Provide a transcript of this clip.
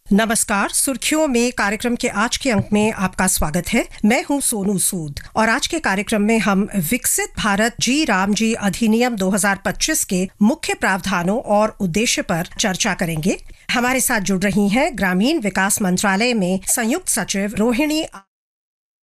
नमस्कार। सुर्खियों में कार्यक्रम के आज के अंक में आपका स्वागत है। मैं हूं सोनू सूद और आज के कार्यक्रम में हम विकसित भारत जी राम जी अधिनियम 2025 के मुख्य प्रावधानों और उद्देश्य पर चर्चा करेंगे। हमारे साथ जुड़ रही हैं ग्रामीण विकास मंत्रालय में संयुक्त सचिव रोहिणी